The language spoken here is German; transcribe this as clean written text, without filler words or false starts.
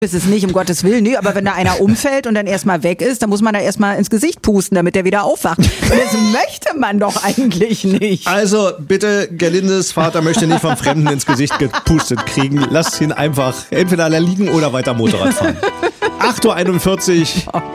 ist es nicht, um Gottes Willen, nee, aber wenn da einer umfällt und dann erstmal weg ist, dann muss man da erstmal ins Gesicht pusten, damit der wieder aufwacht. Und das möchte man doch eigentlich nicht. Also bitte, Gerlindes Vater möchte nicht vom Fremden ins Gesicht gepustet kriegen. Lasst ihn einfach entweder liegen oder weiter Motorrad fahren. 8:41 Uhr.